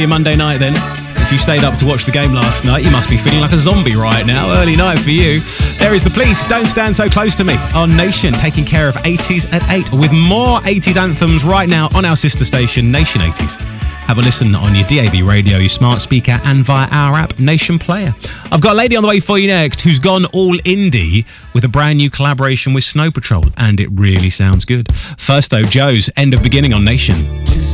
Monday night then. If you stayed up to watch the game last night, you must be feeling like a zombie right now. Early night for you. There is The Police, Don't Stand So Close to Me on Nation, taking care of 80s at 8 with more 80s anthems right now on our sister station, Nation 80s. Have a listen on your DAB radio, your smart speaker, and via our app, Nation Player. I've got a lady on the way for you next who's gone all indie with a brand new collaboration with Snow Patrol, and it really sounds good. First though, Joe's End of Beginning on Nation.